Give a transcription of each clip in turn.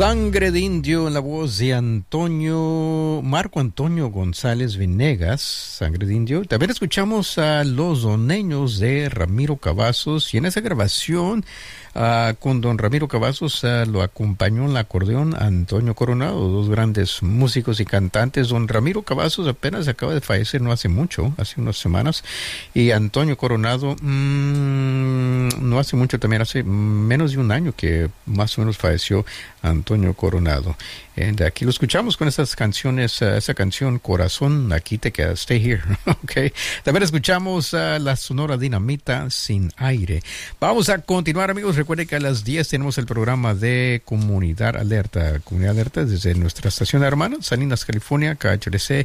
Sangre de Indio en la voz de Marco Antonio González Venegas, Sangre de Indio. También escuchamos a Los Doneños de Ramiro Cavazos, y en esa grabación con don Ramiro Cavazos lo acompañó en el acordeón Antonio Coronado, dos grandes músicos y cantantes. Don Ramiro Cavazos apenas acaba de fallecer no hace mucho, hace unas semanas, y Antonio Coronado no hace mucho, también hace menos de un año que más o menos falleció Antonio Coronado. Aquí lo escuchamos con esas canciones, esa canción Corazón, aquí te quedas, Stay Here. Okay. También escuchamos la Sonora Dinamita, Sin Aire. Vamos a continuar, amigos. Recuerden que a las 10 tenemos el programa de Comunidad Alerta. Comunidad Alerta desde nuestra estación hermana, Salinas, California, KHLC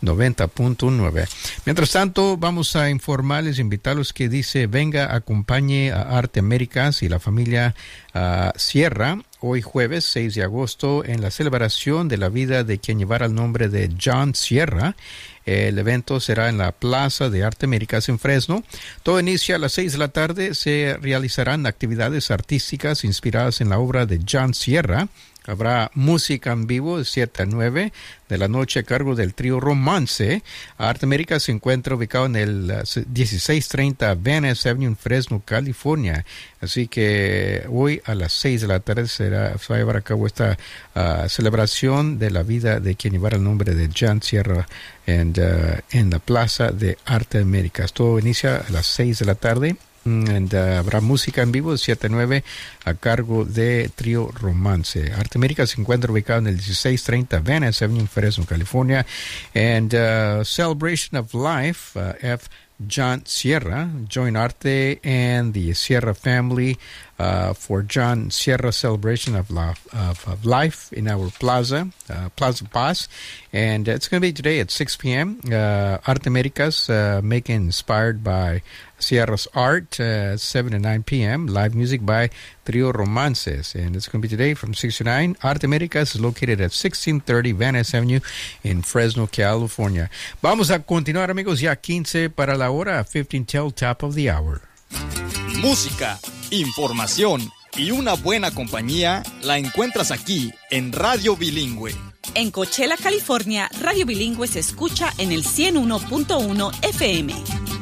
90.9. Mientras tanto, vamos a informarles, invitarlos que dice, venga, acompañe a Arte Américas y la familia Sierra hoy jueves 6 de agosto en la celebración de la vida de quien llevara el nombre de John Sierra. El evento será en la Plaza de Arte Américas en Fresno. Todo inicia a las 6 de la tarde. Se realizarán actividades artísticas inspiradas en la obra de John Sierra. Habrá música en vivo de 7 a 9 de la noche a cargo del trío Romance. Arte América se encuentra ubicado en el 1630 Van Ness Avenue en Fresno, California. Así que hoy a las 6 de la tarde se va a llevar a cabo esta celebración de la vida de quien llevara el nombre de John Sierra en la Plaza de Arte Américas. Todo inicia a las 6 de la tarde. Habrá música en vivo de 7 a 9 a cargo de Trío Romance. Arte América se encuentra ubicado en el 1630 Van Ness Avenue, Fresno, California. Celebration of Life, F. John Sierra. Join Arte and the Sierra family for John Sierra celebration of life in our Plaza Paz. And it's going to be today at 6 p.m. Arte Américas, making inspired by Sierra's art, 7 to 9 p.m. Live music by Trio Romances. And it's going to be today from 6 to 9. Arte Américas is located at 1630 Van Ness Avenue in Fresno, California. Vamos a continuar, amigos, ya 15 para la hora, 15 till top of the hour. Música, información y una buena compañía la encuentras aquí en Radio Bilingüe. En Coachella, California, Radio Bilingüe se escucha en el 101.1 FM.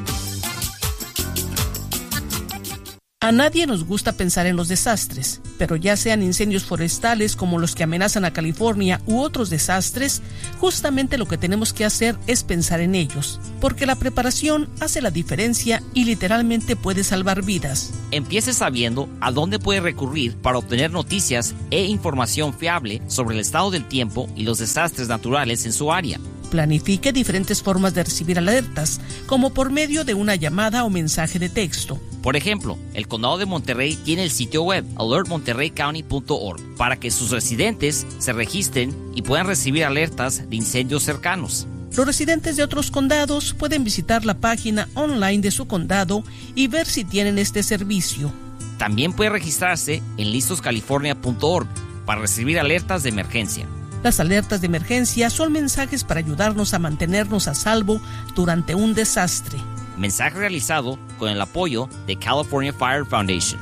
A nadie nos gusta pensar en los desastres, pero ya sean incendios forestales como los que amenazan a California u otros desastres, justamente lo que tenemos que hacer es pensar en ellos, porque la preparación hace la diferencia y literalmente puede salvar vidas. Empiece sabiendo a dónde puede recurrir para obtener noticias e información fiable sobre el estado del tiempo y los desastres naturales en su área. Planifique diferentes formas de recibir alertas, como por medio de una llamada o mensaje de texto. Por ejemplo, el Condado de Monterrey tiene el sitio web alertmonterreycounty.org para que sus residentes se registren y puedan recibir alertas de incendios cercanos. Los residentes de otros condados pueden visitar la página online de su condado y ver si tienen este servicio. También puede registrarse en listoscalifornia.org para recibir alertas de emergencia. Las alertas de emergencia son mensajes para ayudarnos a mantenernos a salvo durante un desastre. Mensaje realizado con el apoyo de California Fire Foundation.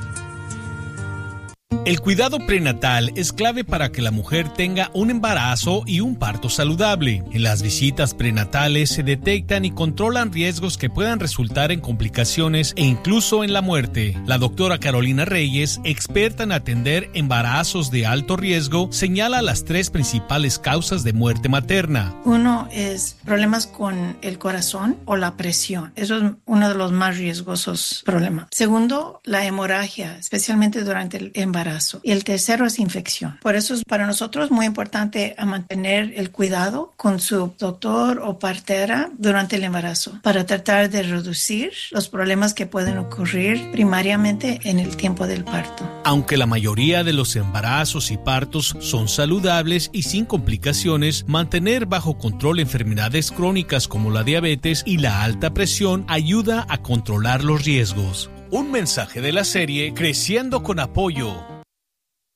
El cuidado prenatal es clave para que la mujer tenga un embarazo y un parto saludable. En las visitas prenatales se detectan y controlan riesgos que puedan resultar en complicaciones e incluso en la muerte. La doctora Carolina Reyes, experta en atender embarazos de alto riesgo, señala las 3 principales causas de muerte materna. Uno es problemas con el corazón o la presión. Eso es uno de los más riesgosos problemas. Segundo, la hemorragia, especialmente durante el embarazo. Y el tercero es infección. Por eso es para nosotros muy importante mantener el cuidado con su doctor o partera durante el embarazo para tratar de reducir los problemas que pueden ocurrir primariamente en el tiempo del parto. Aunque la mayoría de los embarazos y partos son saludables y sin complicaciones, mantener bajo control enfermedades crónicas como la diabetes y la alta presión ayuda a controlar los riesgos. Un mensaje de la serie Creciendo con Apoyo.